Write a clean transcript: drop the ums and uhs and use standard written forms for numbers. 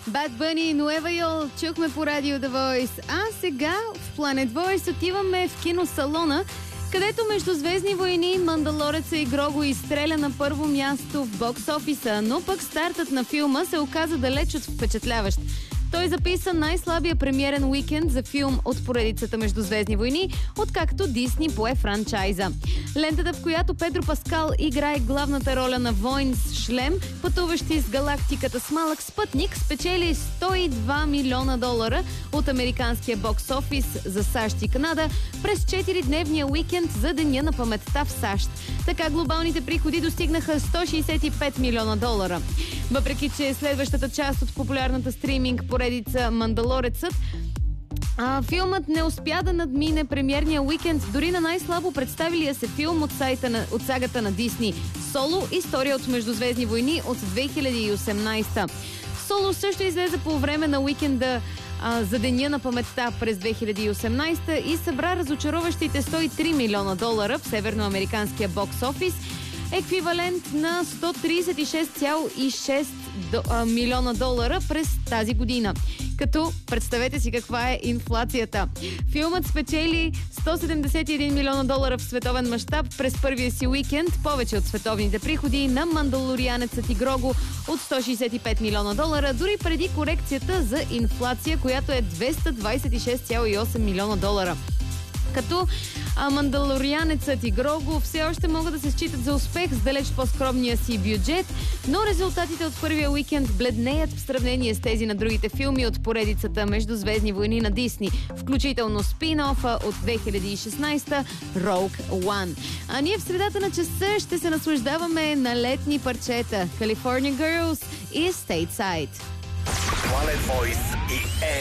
Bad Bunny, Nueva Йол, чухме по радио The Voice. А сега в Planet Voice отиваме в киносалона, където Междузвездни войни, Мандалореца и Грого изстреля на първо място в бокс офиса, но пък стартът на филма се оказа далеч от впечатляващ. Той записа най-слабия премиерен уикенд за филм от поредицата Междузвездни войни, откакто Дисни пое франчайза. Лентата, в която Педро Паскал играе главната роля на войн с шлем, пътуващи с галактиката с малък спътник, спечели $102 милиона от американския бокс офис за САЩ и Канада през 4-дневния уикенд за Деня на паметта в САЩ. Така глобалните приходи достигнаха $165 милиона. Въпреки че следващата част от популярната стриминг поредица Мандалорецът, филмът не успя да надмине премиерния уикенд дори на най-слабо представилия се филм от сагата на Дисни Соло, история от Междузвездни войни от 2018. Соло също излезе по време на уикенда за Деня на паметта през 2018 и събра разочароващите $103 милиона в северноамериканския бокс офис, еквивалент на $136,6 милиона през тази година. Като представете си каква е инфлацията. Филмът спечели $171 милиона в световен мащаб през първия си уикенд, повече от световните приходи на Мандалорианецът и Грого от $165 милиона, дори преди корекцията за инфлация, която е $226,8 милиона. Като Мандалорианецът и Грого все още могат да се считат за успех с далеч по-скромния си бюджет, но резултатите от първия уикенд бледнеят в сравнение с тези на другите филми от поредицата Междузвездни войни на Дисни, включително спин-офа от 2016 Rogue One. А ние в средата на часа ще се наслаждаваме на летни парчета California Girls и Stateside. Planet Voice и